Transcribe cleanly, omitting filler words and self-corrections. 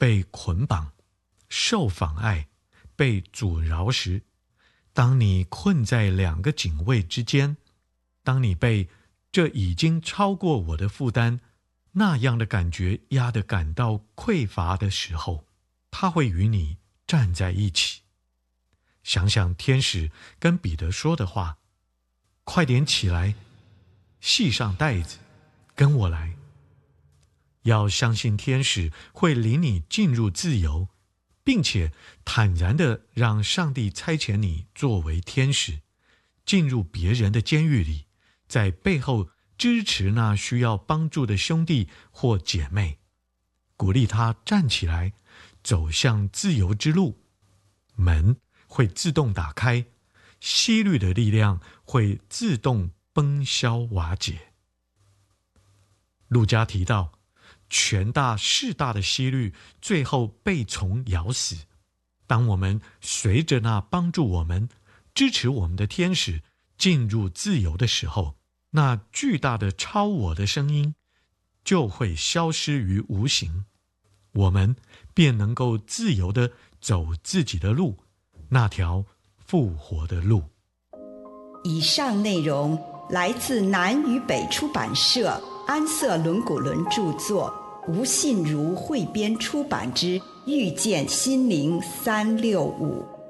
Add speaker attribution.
Speaker 1: 被捆绑、受妨碍、被阻挠时，当你困在两个警卫之间，当你被这已经超过我的负担那样的感觉压得感到匮乏的时候，他会与你站在一起。想想天使跟彼得说的话，快点起来，系上带子，跟我来。要相信天使会领你进入自由，并且坦然地让上帝差遣你作为天使，进入别人的监狱里，在背后支持那需要帮助的兄弟或姐妹，鼓励他站起来，走向自由之路。门会自动打开，息律的力量会自动崩消瓦解。路加提到，权大势大的息律最后被虫咬死。当我们随着那帮助我们、支持我们的天使进入自由的时候，那巨大的超我的声音就会消失于无形，我们便能够自由地走自己的路，那条复活的路。
Speaker 2: 以上内容来自南与北出版社安瑟伦古伦著作，吴信如汇编出版之《遇见心灵365》。